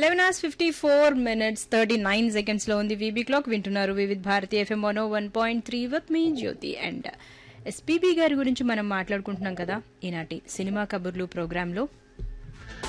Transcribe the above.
11:54 39 లో ఉంది VB clock. వింటున్నారు Vividh Bharati FM 101.3 with me Jyothi. And SPB గారి గురించి మనం మాట్లాడుకుంటున్నాం కదా ఈనాటి సినిమా కబుర్లు ప్రోగ్రాంలో.